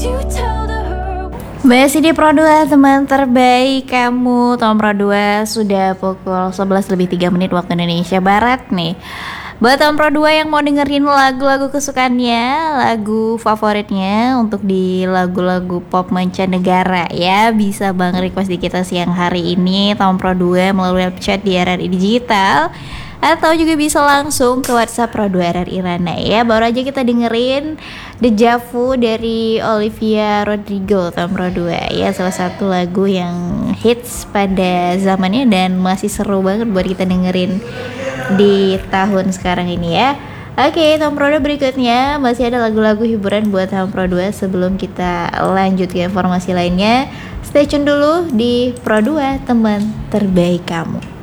Masih di Pro 2, teman terbaik kamu. Tom Pro 2 sudah pukul 11:03 waktu Indonesia Barat nih. Buat Tom Pro 2 yang mau dengerin lagu-lagu kesukaannya, lagu favoritnya untuk di lagu-lagu pop mancanegara ya, bisa banget request di kita siang hari ini Tom Pro 2 melalui web chat di RRI Digital, atau juga bisa langsung ke WhatsApp Pro 2 RRI Rana ya. Baru aja kita dengerin Deja Vu dari Olivia Rodrigo, Tom Pro 2 ya, salah satu lagu yang hits pada zamannya dan masih seru banget buat kita dengerin di tahun sekarang ini ya. Oke, Tom Pro 2 berikutnya masih ada lagu-lagu hiburan buat Tom Pro 2 sebelum kita lanjut ke informasi lainnya. Stay tune dulu di Pro 2, teman terbaik kamu.